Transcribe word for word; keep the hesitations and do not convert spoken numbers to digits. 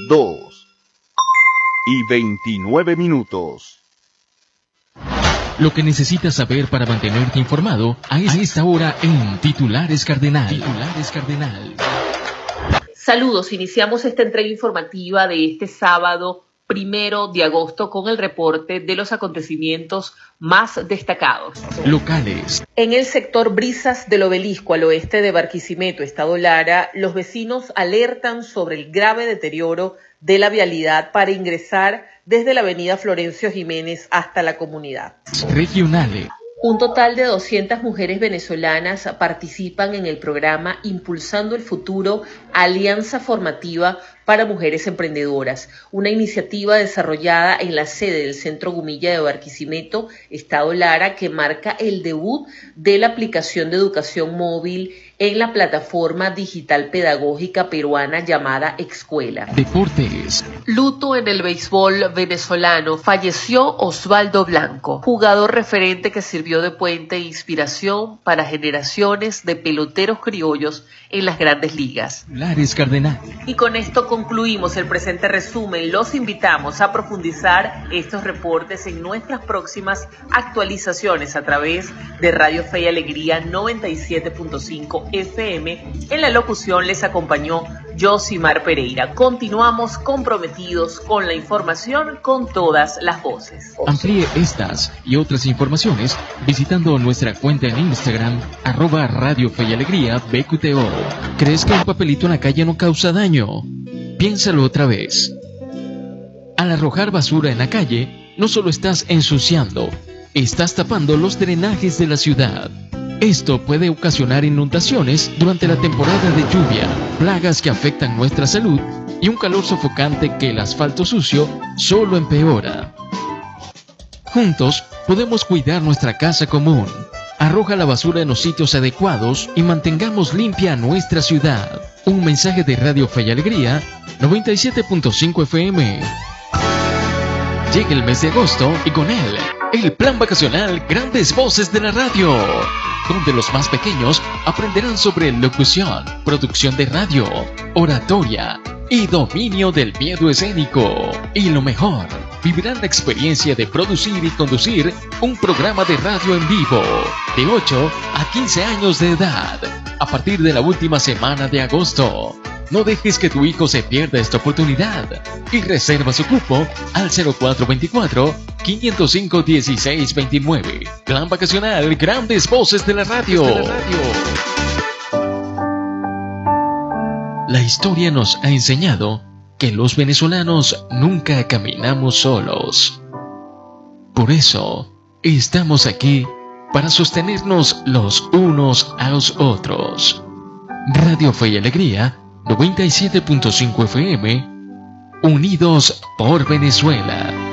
dos y veintinueve minutos. Lo que necesitas saber para mantenerte informado a esta hora en Titulares Cardenal. Titulares Cardenal. Saludos, iniciamos esta entrega informativa de este sábado primero de agosto con el reporte de los acontecimientos más destacados. Locales. En el sector Brisas del Obelisco, al oeste de Barquisimeto, Estado Lara, los vecinos alertan sobre el grave deterioro de la vialidad para ingresar desde la avenida Florencio Jiménez hasta la comunidad. Regionales. Un total de doscientas mujeres venezolanas participan en el programa Impulsando el Futuro, Alianza Formativa para Mujeres Emprendedoras, una iniciativa desarrollada en la sede del Centro Gumilla de Barquisimeto, Estado Lara, que marca el debut de la aplicación de educación móvil en la plataforma digital pedagógica peruana llamada Excuela. Deportes. Luto en el béisbol venezolano. Falleció Osvaldo Blanco, jugador referente que sirvió de puente e inspiración para generaciones de peloteros criollos en las grandes ligas. Lares Cardenal. Y con esto concluimos el presente resumen. Los invitamos a profundizar estos reportes en nuestras próximas actualizaciones a través de Radio Fe y Alegría noventa y siete punto cinco F M. En la locución les acompañó Josimar Pereira. Continuamos comprometidos con la información con todas las voces. Amplíe estas y otras informaciones visitando nuestra cuenta en Instagram, arroba Radio Fe y Alegría B Q T O. ¿Crees que un papelito en la calle no causa daño? Piénsalo otra vez. Al arrojar basura en la calle, no solo estás ensuciando, estás tapando los drenajes de la ciudad. Esto puede ocasionar inundaciones durante la temporada de lluvia, plagas que afectan nuestra salud y un calor sofocante que el asfalto sucio solo empeora. Juntos podemos cuidar nuestra casa común. Arroja la basura en los sitios adecuados y mantengamos limpia nuestra ciudad. Un mensaje de Radio Fe y Alegría noventa y siete punto cinco F M. Llega el mes de agosto y con él el plan vacacional Grandes Voces de la Radio, donde los más pequeños aprenderán sobre locución, producción de radio, oratoria y dominio del miedo escénico. Y lo mejor, vivirán la experiencia de producir y conducir un programa de radio en vivo de ocho a quince años de edad a partir de la última semana de agosto. No dejes que tu hijo se pierda esta oportunidad y reserva su cupo al cero cuatro veinticuatro, quinientos cinco, dieciséis veintinueve. Plan vacacional Grandes Voces de la Radio. De la radio. La historia nos ha enseñado que los venezolanos nunca caminamos solos. Por eso, estamos aquí para sostenernos los unos a los otros. Radio Fe y Alegría noventa y siete punto cinco F M, unidos por Venezuela.